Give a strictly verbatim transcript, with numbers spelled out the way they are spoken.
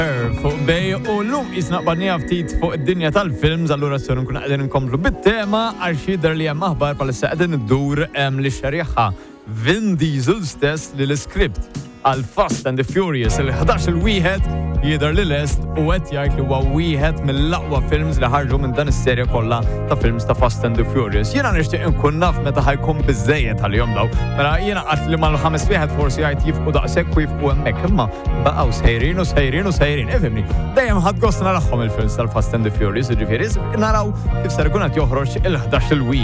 fuq bej u l-lum isnaqbadnija ftit fuq id-dinja tal-films, allura s-sonu nkun għedin nkomplu bit-tema għax jidher li hemm aħbar palissa qegħdin iddur hemm li xerjaħħa Vin Diesel stess li l-iskript għal Fast and the Furious il-ħadax il-wieħed jidher li lest u qed jgħid li huwa wieħed mill-aqwa films li ħarġu minn dan is-serja kollha ta' films ta' Fast and the Furious. Jiena nixtieq inkun naf meta ħajkun biżejjed għal-jom daw. Mela jiena qatt li mal-ħames wieħed forsi jgħid jifqu daqshekk u jifqu hemmhekk, imma baqgħu sejrin u sejrin u sejrin, ifhimni. Dejjem ħadd gost narahom il-films tal-Fast and the Furious, jiġifieri naraw kif ser ikun qed joħroġ il-ħadax il-wieħed.